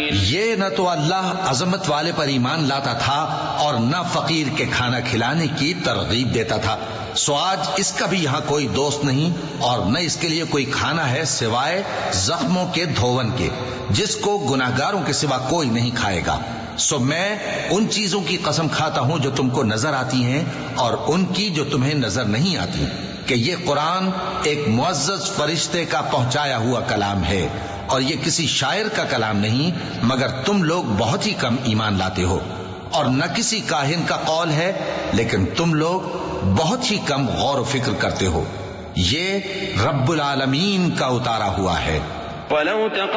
ये न तो अल्लाह अजमत वाले पर ईमान लाता था और न फकीर के खाना खिलाने की तरगीब देता था। सो आज इसका भी यहाँ कोई दोस्त नहीं और न इसके लिए कोई खाना है सिवाय जख्मों के धोवन के, जिसको गुनाहगारों के सिवा कोई नहीं खाएगा। सो मैं उन चीजों की कसम खाता हूं जो तुमको नजर आती हैं और उनकी जो तुम्हें नजर नहीं आती, कि ये कुरान एक मुअज़्ज़ज़ फरिश्ते का पहुंचाया हुआ कलाम है और ये किसी शायर का कलाम नहीं, मगर तुम लोग बहुत ही कम ईमान लाते हो। और न किसी काहिन का कौल है, लेकिन तुम लोग बहुत ही कम गौर फिक्र करते हो। ये रब्बुल आलमीन का उतारा हुआ है।